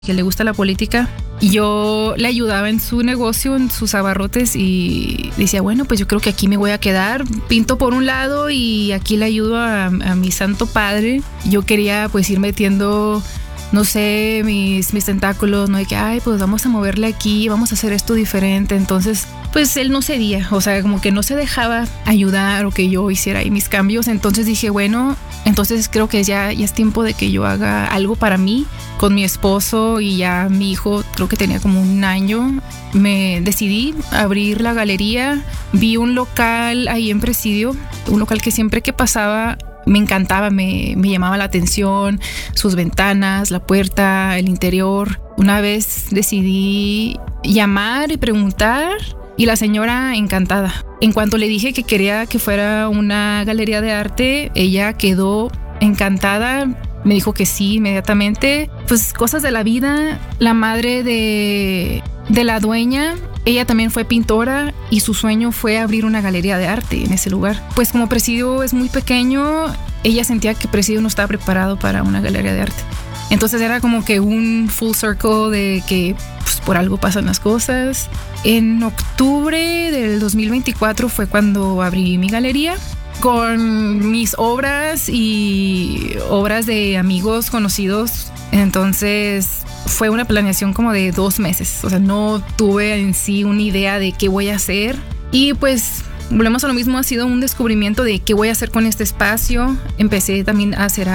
que le gusta la política. Y yo le ayudaba en su negocio, en sus abarrotes, y decía, bueno, pues yo creo que aquí me voy a quedar. Pinto por un lado y aquí le ayudo a mi santo padre. Yo quería pues ir metiendo, no sé, mis tentáculos, ¿no? De que, ay, pues vamos a moverle aquí, vamos a hacer esto diferente. Entonces, pues él no cedía, o sea, como que no se dejaba ayudar o que yo hiciera ahí mis cambios. Entonces dije, bueno, entonces creo que ya es tiempo de que yo haga algo para mí con mi esposo, y ya mi hijo creo que tenía como 1 año. Me decidí abrir la galería. Vi un local ahí en Presidio, un local que siempre que pasaba me encantaba, me llamaba la atención, sus ventanas, la puerta, el interior. Una vez decidí llamar y preguntar, y la señora encantada. En cuanto le dije que quería que fuera una galería de arte, ella quedó encantada. Me dijo que sí inmediatamente. Pues cosas de la vida. La madre de la dueña, ella también fue pintora, y su sueño fue abrir una galería de arte en ese lugar. Pues como Presidio es muy pequeño, ella sentía que Presidio no estaba preparado para una galería de arte. Entonces era como que un full circle de que pues, por algo pasan las cosas. En octubre del 2024 fue cuando abrí mi galería, con mis obras y obras de amigos conocidos. Entonces fue una planeación como de 2 meses. O sea, no tuve en sí una idea de qué voy a hacer. Y pues volvemos a lo mismo, ha sido un descubrimiento de qué voy a hacer con este espacio. Empecé también a hacer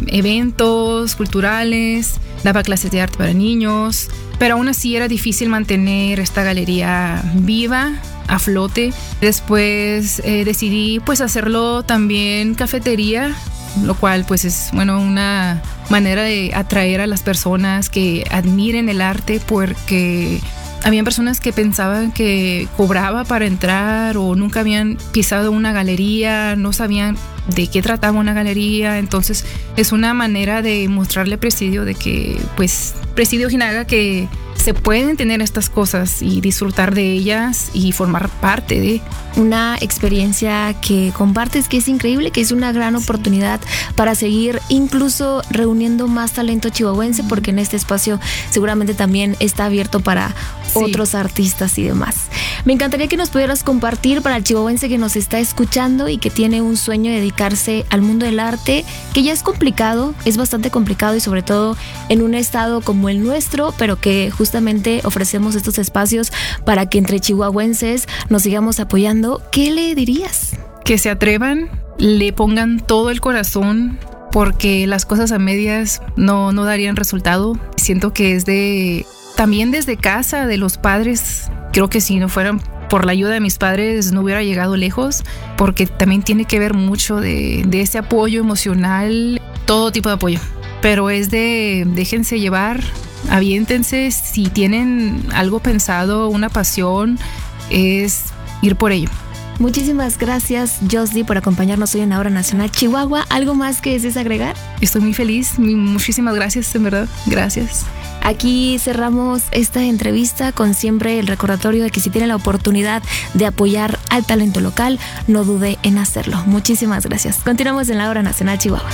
eventos culturales, daba clases de arte para niños, pero aún así era difícil mantener esta galería viva, a flote. Después decidí pues hacerlo también cafetería, lo cual pues es una manera de atraer a las personas que admiren el arte, porque habían personas que pensaban que cobraba para entrar o nunca habían pisado una galería, no sabían de qué trataba una galería. Entonces es una manera de mostrarle a Presidio de que pues Presidio Ojinaga, que se pueden tener estas cosas y disfrutar de ellas y formar parte de una experiencia que compartes, que es increíble, que es una gran oportunidad para seguir incluso reuniendo más talento chihuahuense, porque en este espacio seguramente también está abierto para otros artistas y demás. Me encantaría que nos pudieras compartir para el chihuahuense que nos está escuchando y que tiene un sueño de dedicarse al mundo del arte, que ya es complicado, es bastante complicado, y sobre todo en un estado como el nuestro, pero que justamente ofrecemos estos espacios para que entre chihuahuenses nos sigamos apoyando. ¿Qué le dirías? Que se atrevan, le pongan todo el corazón, porque las cosas a medias no darían resultado. Siento que es también desde casa, de los padres. Creo que si no fueran por la ayuda de mis padres no hubiera llegado lejos, porque también tiene que ver mucho de ese apoyo emocional, todo tipo de apoyo. Pero es déjense llevar, aviéntense. Si tienen algo pensado, una pasión, es ir por ello. Muchísimas gracias, Josdy, por acompañarnos hoy en la Hora Nacional Chihuahua. ¿Algo más que desees agregar? Estoy muy feliz, muchísimas gracias, en verdad, gracias. Aquí cerramos esta entrevista con siempre el recordatorio de que si tiene la oportunidad de apoyar al talento local, no dude en hacerlo. Muchísimas gracias. Continuamos en la Hora Nacional Chihuahua.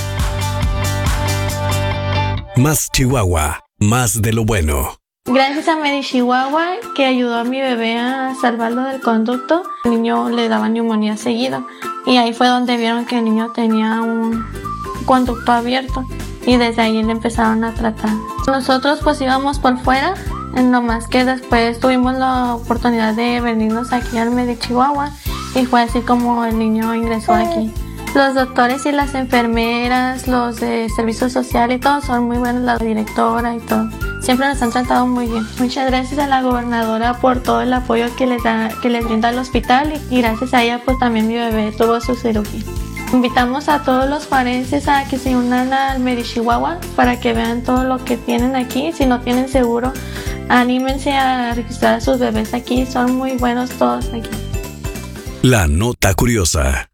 Más Chihuahua, más de lo bueno. Gracias a Medichihuahua, que ayudó a mi bebé a salvarlo del conducto. El niño le daba neumonía seguido, y ahí fue donde vieron que el niño tenía un conducto abierto, y desde ahí le empezaron a tratar. Nosotros pues íbamos por fuera, nomás que después tuvimos la oportunidad de venirnos aquí al Medichihuahua, y fue así como el niño ingresó aquí. Los doctores y las enfermeras, los de servicio social y todo son muy buenos, la directora y todo. Siempre nos han tratado muy bien. Muchas gracias a la gobernadora por todo el apoyo que les brinda al hospital, y gracias a ella pues también mi bebé tuvo su cirugía. Invitamos a todos los juarenses a que se unan al Medichihuahua para que vean todo lo que tienen aquí. Si no tienen seguro, anímense a registrar a sus bebés aquí, son muy buenos todos aquí. La nota curiosa.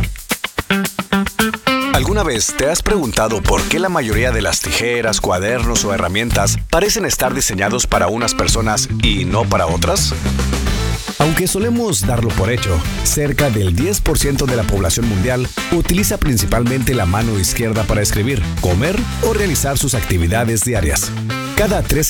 ¿Alguna vez te has preguntado por qué la mayoría de las tijeras, cuadernos o herramientas parecen estar diseñados para unas personas y no para otras? Aunque solemos darlo por hecho, cerca del 10% de la población mundial utiliza principalmente la mano izquierda para escribir, comer o realizar sus actividades diarias. Cada 3